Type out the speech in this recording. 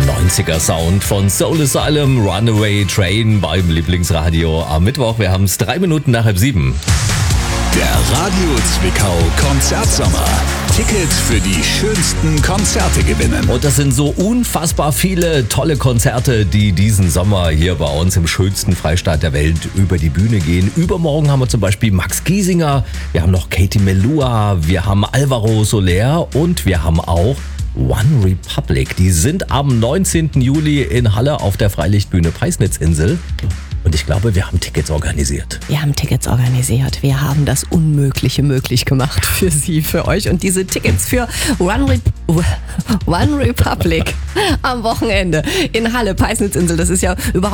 90er Sound von Soul Asylum, Runaway Train beim Lieblingsradio am Mittwoch. Wir haben es 3 Minuten nach 6:30. Der Radio Zwickau Konzertsommer. Tickets für die schönsten Konzerte gewinnen. Und das sind so unfassbar viele tolle Konzerte, die diesen Sommer hier bei uns im schönsten Freistaat der Welt über die Bühne gehen. Übermorgen haben wir zum Beispiel Max Giesinger, wir haben noch Katie Melua, wir haben Alvaro Soler und wir haben auch One Republic. Die sind am 19. Juli in Halle auf der Freilichtbühne Peisnitzinsel. Und ich glaube, wir haben Tickets organisiert. Wir haben Tickets organisiert. Wir haben das Unmögliche möglich gemacht für Sie, für euch. Und diese Tickets für One Republic am Wochenende in Halle, Peisnitzinsel, das ist ja überhaupt